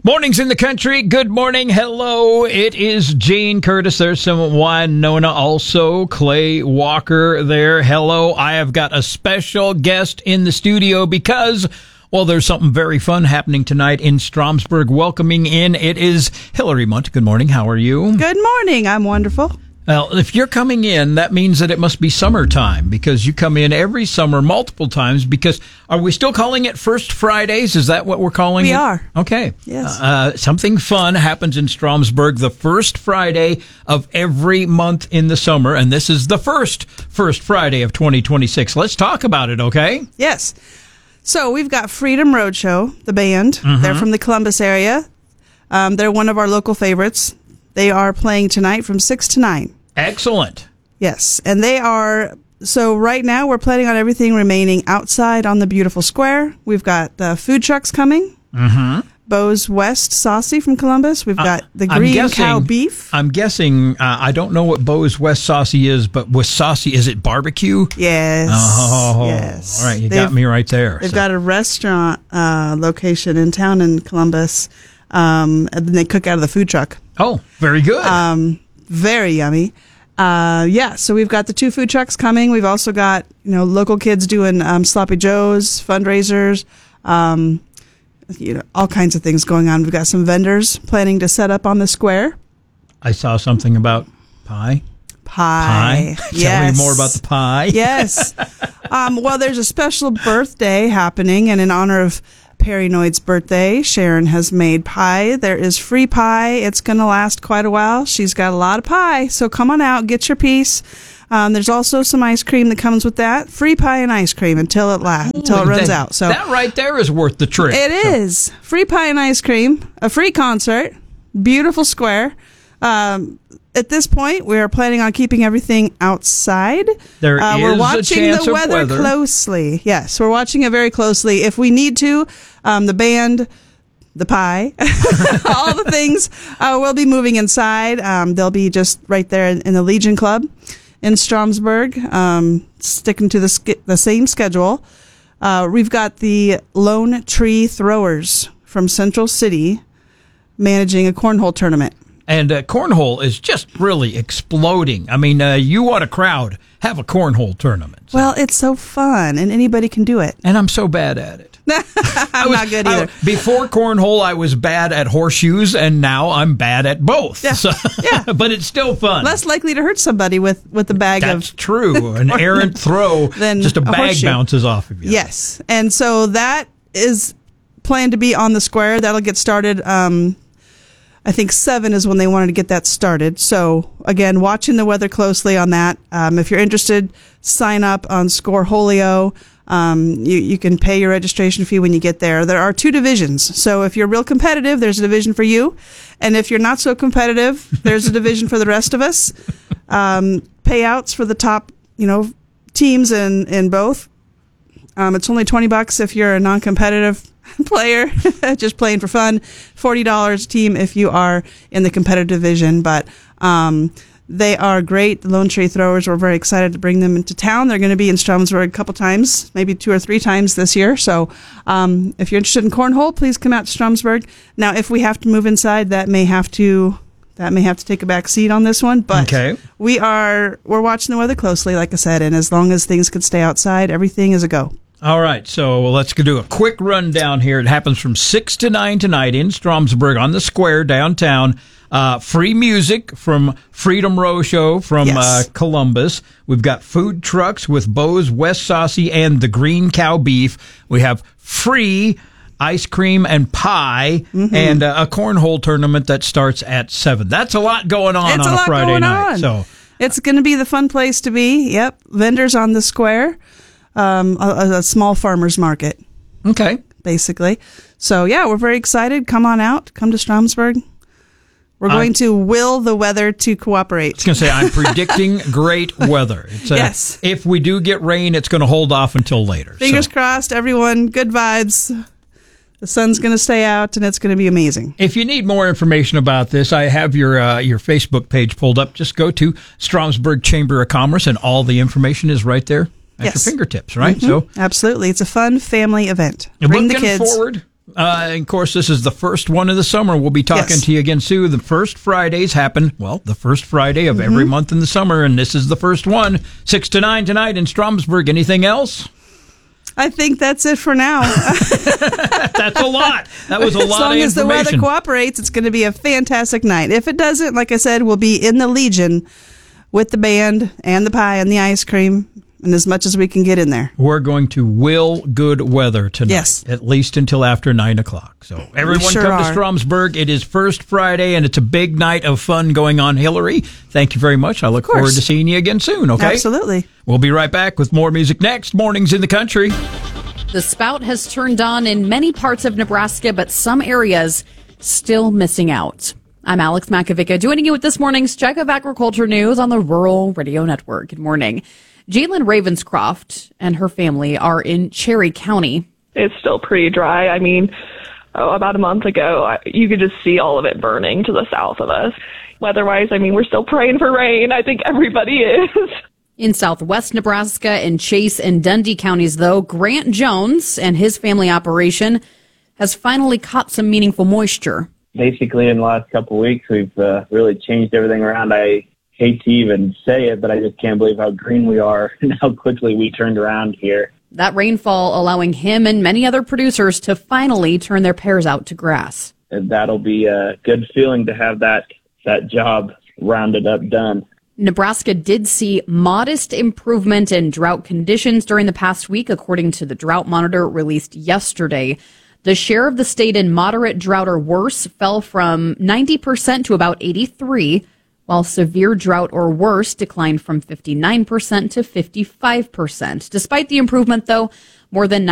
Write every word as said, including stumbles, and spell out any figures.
Mornings in the country. Good morning. Hello. It is Gene Curtis. There's some Winona also. Clay Walker there. Hello. I have got a special guest in the studio because, well, there's something very fun happening tonight in Stromsburg. Welcoming in, it is Hillary Munt. Good morning. How are you? Good morning. I'm wonderful. Well, if you're coming in, that means that it must be summertime because you come in every summer multiple times because are we still calling it First Fridays? Is that what we're calling we it? We are. Okay. Yes. Uh, something fun happens in Stromsburg the first Friday of every month in the summer, and this is the first First Friday of twenty twenty-six. Let's talk about it, okay? Yes. So we've got Freedom Roadshow, the band. Mm-hmm. They're from the Columbus area. Um, they're one of our local favorites. They are playing tonight from six to nine. Excellent. Yes. And they are, so right now we're planning on everything remaining outside on the beautiful square. We've got the food trucks coming. Mm-hmm. Bo's West Saucy from Columbus. We've got uh, the green guessing, cow beef. I'm guessing, uh, I don't know what Bo's West Saucy is, but with Saucy, is it barbecue? Yes. Oh, yes. All right. You they've, got me right there. They've so. got a restaurant uh, location in town in Columbus. Um, and then they cook out of the food truck. Oh, very good. Um, very yummy. Uh, yeah, so we've got the two food trucks coming. We've also got, you know, local kids doing um, Sloppy Joe's, fundraisers, um, you know, all kinds of things going on. We've got some vendors planning to set up on the square. I saw something about pie. Pie. Pie? Yes. Tell me more about the pie. Yes. um, well, there's a special birthday happening, and in honor of Perry Noid's birthday, Sharon has made pie. There is free pie. It's going to last quite a while. She's got a lot of pie, so come on out, get your piece. Um, there's also some ice cream that comes with that. Free pie and ice cream until it lasts, until it runs that, out. So that right there is worth the trip. It so. is. Free pie and ice cream, a free concert, beautiful square. Um, at this point, we are planning on keeping everything outside. There uh, is we're watching a chance the weather, of weather closely. Yes, we're watching it very closely. If we need to, um, the band, the pie, all the things, uh, we'll be moving inside. Um, they'll be just right there in, in the Legion Club in Stromsburg, um, sticking to the sk- the same schedule. Uh, we've got the Lone Tree Throwers from Central City managing a cornhole tournament. And uh, cornhole is just really exploding. I mean, uh, you want a crowd, have a cornhole tournament. So. Well, it's so fun, and anybody can do it. And I'm so bad at it. I'm was, not good either. I, before cornhole, I was bad at horseshoes, and now I'm bad at both. Yeah. So, yeah. But it's still fun. Less likely to hurt somebody with, with a bag That's of... That's true. An errant throw, then just a bag horseshoe. bounces off of you. Yes. And so that is planned to be on the square. That'll get started... Um, I think seven is when they wanted to get that started. So, again, watching the weather closely on that. Um, if you're interested, sign up on Scoreholio. Um, you, you can pay your registration fee when you get there. There are two divisions. So if you're real competitive, there's a division for you. And if you're not so competitive, there's a division for the rest of us. Um, payouts for the top, you know, teams in, in both. Um, it's only twenty bucks if you're a non-competitive player, just playing for fun. forty dollars a team if you are in the competitive division. But um, they are great. The Lone Tree Throwers, we're very excited to bring them into town. They're going to be in Stromsburg a couple times, maybe two or three times this year. So um, if you're interested in cornhole, please come out to Stromsburg. Now, if we have to move inside, that may have to... That may have to take a back seat on this one, but okay. we are we're watching the weather closely, like I said, and as long as things can stay outside, everything is a go. All right, so let's do a quick rundown here. It happens from six to nine tonight in Stromsburg on the square downtown. Uh, free music from Freedom Roadshow from yes. uh, Columbus. We've got food trucks with Bo's West Saucy and the Green Cow Beef. We have free ice cream and pie, mm-hmm. and uh, a cornhole tournament that starts at seven. That's a lot going on it's on a, a lot Friday going night. On. So it's going to be the fun place to be. Yep, vendors on the square, um, a, a small farmers market. Okay, basically. So yeah, we're very excited. Come on out. Come to Stromsburg. We're going I'm, to will the weather to cooperate. I was going to say, I'm predicting great weather. It's a, yes. If we do get rain, it's going to hold off until later. Fingers so. crossed, everyone. Good vibes. The sun's going to stay out, and it's going to be amazing. If you need more information about this, I have your uh, your Facebook page pulled up. Just go to Stromsburg Chamber of Commerce, and all the information is right there at yes. your fingertips, right? Mm-hmm. So absolutely. It's a fun family event. Bring the looking kids. forward Uh, and of course, this is the first one of the summer. We'll be talking Yes. to you again soon. The first Fridays happen, well, the first Friday of Mm-hmm. every month in the summer, and this is the first one. six to nine tonight in Stromsburg. Anything else? I think that's it for now. That's a lot. That was a lot As long of as the weather information. cooperates, it's going to be a fantastic night. If it doesn't, like I said, we'll be in the Legion with the band and the pie and the ice cream and as much as we can get in there. We're going to will good weather tonight. Yes. At least until after nine o'clock. So everyone sure come are. to Stromsburg. It is first Friday, and it's a big night of fun going on. Hillary, thank you very much. I look course. forward to seeing you again soon, okay? Absolutely. We'll be right back with more music next. Mornings in the Country. The spout has turned on in many parts of Nebraska, but some areas still missing out. I'm Alex Makovica, joining you with this morning's check of agriculture news on the Rural Radio Network. Good morning. Jalen Ravenscroft and her family are in Cherry County. It's still pretty dry. I mean, oh, about a month ago, I- you could just see all of it burning to the south of us. Weather-wise, I mean, we're still praying for rain. I think everybody is. In southwest Nebraska, in Chase and Dundee counties, though, Grant Jones and his family operation has finally caught some meaningful moisture. Basically, in the last couple of weeks, we've uh, really changed everything around. I hate to even say it, but I just can't believe how green we are and how quickly we turned around here. That rainfall allowing him and many other producers to finally turn their pears out to grass. And that'll be a good feeling to have that, that job rounded up done. Nebraska did see modest improvement in drought conditions during the past week, according to the Drought Monitor released yesterday. The share of the state in moderate drought or worse fell from ninety percent to about eighty-three, while severe drought or worse declined from fifty-nine percent to fifty-five percent. Despite the improvement, though, more than